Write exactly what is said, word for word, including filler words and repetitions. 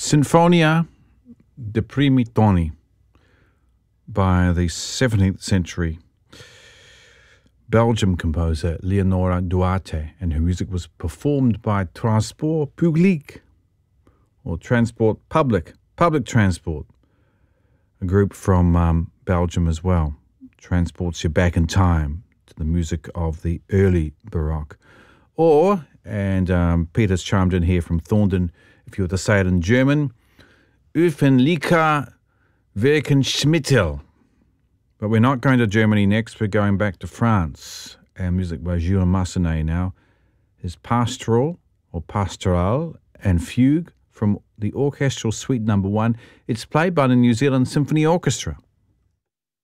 Sinfonia dei primi toni by the seventeenth century Belgium composer Leonora Duarte, and her music was performed by Transport Public, or Transport Public, Public Transport, a group from um, Belgium as well. Transports you back in time to the music of the early Baroque. Or, and um, Peter's chimed in here from Thorndon, if you were to say it in German, Öffentlicher Verkehrsmittel. But we're not going to Germany next, we're going back to France. Our music by Jules Massenet now is Pastoral, or Pastoral, and Fugue from the Orchestral Suite Number One. It's played by the New Zealand Symphony Orchestra.